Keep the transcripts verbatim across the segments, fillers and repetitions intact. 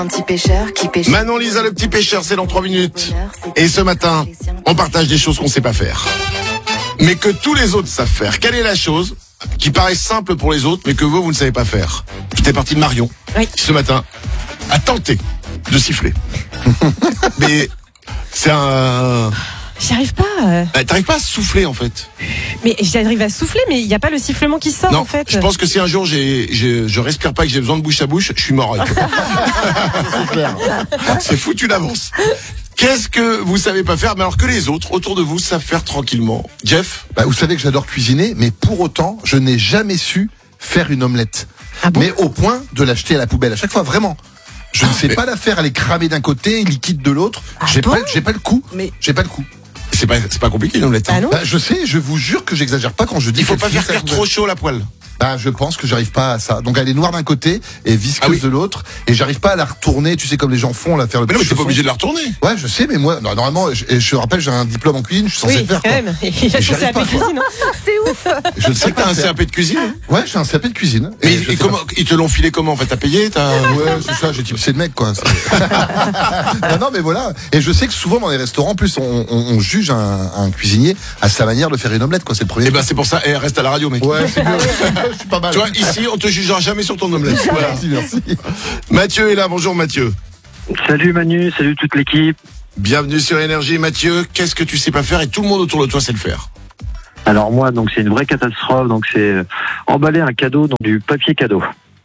Un petit pêcheur qui pêche. Manon Lisa, le petit pêcheur, c'est dans trois minutes. Et ce matin, on partage des choses qu'on sait pas faire, mais que tous les autres savent faire. Quelle est la chose qui paraît simple pour les autres, mais que vous, vous ne savez pas faire? J'étais parti de Marion, oui. ce matin, a tenté de siffler. Mais c'est un... J'y arrive pas. Euh... T'arrives pas à souffler, en fait. Mais j'arrive à souffler, mais il n'y a pas le sifflement qui sort, non, en fait. Je pense que si un jour j'ai, j'ai, je respire pas et que j'ai besoin de bouche à bouche, je suis mort. C'est clair. C'est foutu d'avance. Qu'est-ce que vous savez pas faire, mais alors que les autres autour de vous savent faire tranquillement? Jeff? Bah, vous savez que j'adore cuisiner, mais pour autant, je n'ai jamais su faire une omelette. Ah bon? Mais au point de l'acheter à la poubelle à chaque fois, vraiment. Je ne sais mais... pas la faire, elle est cramée d'un côté, liquide de l'autre. Ah j'ai bon pas, j'ai pas le coup. Mais... J'ai pas le coup. C'est pas, c'est pas compliqué une omelette. Ah non? Bah, je sais, je vous jure que j'exagère pas quand je dis. Il faut pas faire cuire trop chaud la poêle. Bah, je pense que j'arrive pas à ça. Donc elle est noire d'un côté et visqueuse ah oui. de l'autre, et j'arrive pas à la retourner. Tu sais comme les gens font, la faire le. Mais non, mais t'es pas obligé de la retourner. Ouais, je sais, mais moi, non, normalement, je, je rappelle, j'ai un diplôme en cuisine, je suis censé oui, le faire. Quand même. Il a son C A P de cuisine. C'est ouf. Je le sais que t'as un C A P de cuisine. Ouais, j'ai un C A P de cuisine. Mais et, et comment ils te l'ont filé comment en fait? T'as payé? T'as... Ouais, c'est ça. J'ai typé de mec quoi. non, non, mais voilà. Et je sais que souvent dans les restaurants, en plus, on, on, on juge un, un cuisinier à sa manière de faire une omelette quoi. C'est le premier. Et ben c'est pour ça. Et reste à la radio, mec. Ouais, c'est bien. Je suis pas mal. Tu vois, ici, on te jugera jamais sur ton omelette. Voilà. Merci, merci. Mathieu est là. Bonjour Mathieu. Salut Manu, salut toute l'équipe. Bienvenue sur Énergie. Mathieu, qu'est-ce que tu sais pas faire et tout le monde autour de toi sait le faire? Alors moi, donc c'est une vraie catastrophe. Donc c'est emballer un cadeau dans du papier cadeau.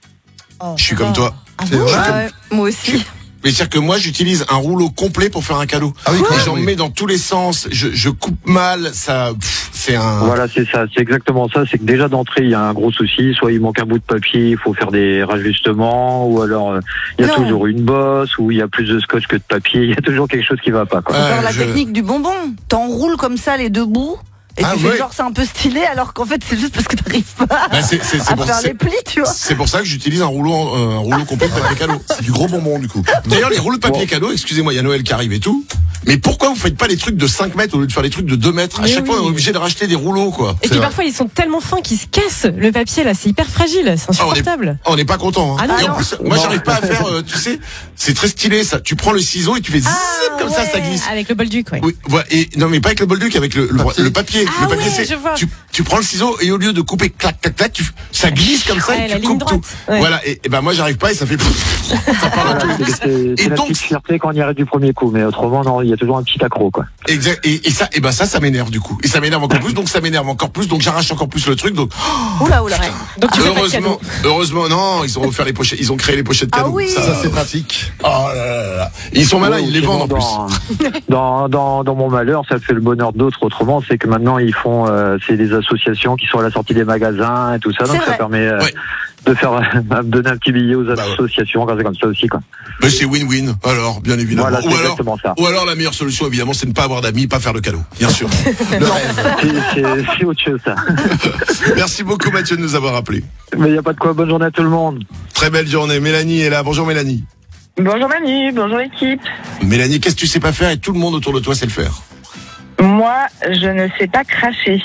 Oh, je suis comme toi. Ah c'est bon vrai. Ah ouais, moi aussi. Mais c'est-à-dire que moi, j'utilise un rouleau complet pour faire un cadeau. Ah oui, et j'en oui. mets dans tous les sens. Je, je coupe mal. Ça, pff, c'est un. Voilà, c'est ça. C'est exactement ça. C'est que déjà d'entrée, il y a un gros souci. Soit il manque un bout de papier, il faut faire des rajustements, ou alors euh, il y a Non. toujours une bosse, ou il y a plus de scotch que de papier. Il y a toujours quelque chose qui va pas, quoi. Ouais, Genre la je- technique du bonbon. T'enroules comme ça les deux bouts. Et Ah tu fais ouais. genre c'est un peu stylé alors qu'en fait c'est juste parce que t'arrives pas Bah, c'est, c'est, c'est à pour faire c'est- les plis, tu vois. C'est pour ça que j'utilise un rouleau, euh, un rouleau complet de papier cadeau. C'est du gros bonbon du coup. D'ailleurs, les rouleaux de papier cadeau, excusez-moi, il y a Noël qui arrive et tout. Mais pourquoi vous faites pas les trucs de cinq mètres au lieu de faire les trucs de deux mètres? À Mais chaque oui. fois, on est obligé de racheter des rouleaux, quoi. Et puis parfois, ils sont tellement fins qu'ils se cassent. Le papier, là, c'est hyper fragile. C'est Ah, on est- insupportable. On n'est pas content. Hein. Ah non, et en non. plus, moi, j'arrive pas à faire. Euh, tu sais, c'est très stylé ça. Tu prends le ciseau et tu fais zip Ah, comme ça, ça ouais, glisse. Avec le bolduc, ouais. Oui, voilà. Et non, mais pas avec le bolduc, avec le, le, Papier. le papier. Ah le papier, ouais, c'est. je vois. Tu, tu prends le ciseau et au lieu de couper clac clac clac, tu, ça glisse comme ça Ouais, et la tu ligne coupes droite. tout. Ouais. Voilà. Et, et ben moi, j'arrive pas et ça fait. Ça part dans tous les Voilà, sens. c'est c'est Et la donc- petite fierté quand on y arrive du premier coup, mais autrement non, il y a toujours un petit accro, quoi. Exact. Et, et ça, et ben ça, ça m'énerve du coup. Et ça m'énerve encore plus, donc ça m'énerve encore plus, donc j'arrache encore plus le truc. Donc Oula oula. Donc tu fais pas de heureusement, cadeau. heureusement, non, ils ont offert les pochettes, ils ont créé les pochettes Ah cadeaux. oui. Ça, Ça c'est pratique. Oh là là là. Ils sont malins, Ouais, ils les vendent en plus. dans, dans, dans, dans mon malheur, ça fait le bonheur d'autres. Autrement, c'est que maintenant ils font, euh, c'est des associations qui sont à la sortie des magasins et tout ça, C'est donc ça vrai. permet euh, Ouais. de faire, de donner un petit billet aux ouais. associations, quand c'est comme ça aussi, quoi. Mais c'est win-win. Alors, bien évidemment. Voilà, c'est ou alors, exactement ça. ou alors la meilleure solution, évidemment, c'est de ne pas avoir d'amis, pas faire de cadeaux. Bien sûr. Le rêve. C'est- C'est c'est autre chose, ça. Merci beaucoup, Mathieu, de nous avoir appelés. Mais il n'y a pas de quoi. Bonne journée à tout le monde. Très belle journée. Mélanie est là. Bonjour, Mélanie. Bonjour Manu, bonjour équipe. Mélanie, qu'est-ce que tu sais pas faire et tout le monde autour de toi sait le faire? Moi, je ne sais pas cracher.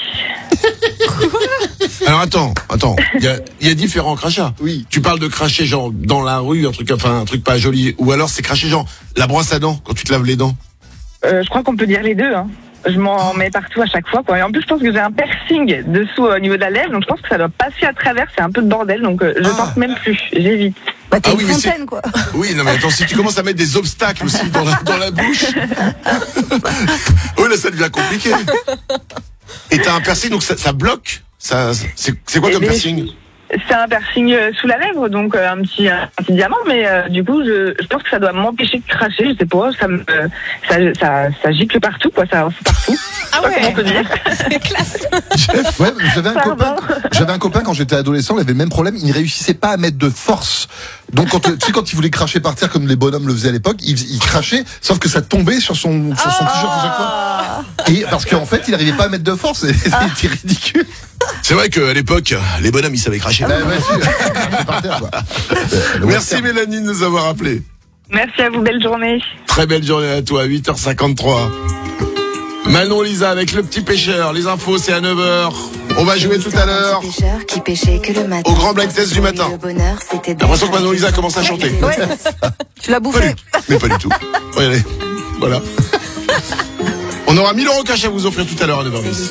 Alors attends, attends. Il y a, il y a différents crachats. Oui. Tu parles de cracher genre dans la rue, un truc, enfin un truc pas joli, ou alors c'est cracher genre la brosse à dents quand tu te laves les dents. Euh, je crois qu'on peut dire les deux. Hein. Je m'en mets partout à chaque fois, quoi. Et en plus, je pense que j'ai un piercing dessous euh, au niveau de la lèvre, donc je pense que ça doit passer à travers. C'est un peu de bordel, donc euh, je Ah. tente même plus. J'évite. Bah t'es Ah une oui, mais c'est- fontaine quoi. Oui, non mais attends, si tu commences à mettre des obstacles aussi dans la, dans la bouche, oui là ça devient compliqué. Et t'as un piercing, donc ça, ça bloque. Ça, c'est, c'est quoi Eh comme bien, piercing? C'est un piercing euh, sous la lèvre, donc euh, un petit un petit diamant, mais euh, du coup, je, je pense que ça doit m'empêcher de cracher. Je sais pas, ça me euh, ça, ça ça gicle partout, quoi. Ça avance partout. Ah Je sais pas comment on peut dire. C'est classe. Ouais, j'avais un Pardon. copain. J'avais un copain quand j'étais adolescent, il avait le même problème. Il ne réussissait pas à mettre de force. Donc quand tu sais quand il voulait cracher par terre comme les bonhommes le faisaient à l'époque, il, il crachait, sauf que ça tombait sur son sur son t-shirt à chaque fois. Et parce qu'en fait, il n'arrivait pas à mettre de force. Et c'était ridicule. C'est vrai qu'à l'époque, les bonhommes ils savaient cracher. Bah, ouais, si, par terre, quoi. Le Merci western. Mélanie de nous avoir appelés. Merci à vous, belle journée. Très belle journée à toi, huit heures cinquante-trois. Manon Lisa avec le petit pêcheur. Les infos, c'est à neuf heures. On va jouer tout à l'heure au grand blind test du matin. J'ai l'impression que Manon Lisa commence à chanter. Ouais. Tu l'as Pas bouffé. du- Mais pas du tout. Regardez. Voilà. On aura mille euros cash à vous offrir tout à l'heure à neuf heures dix.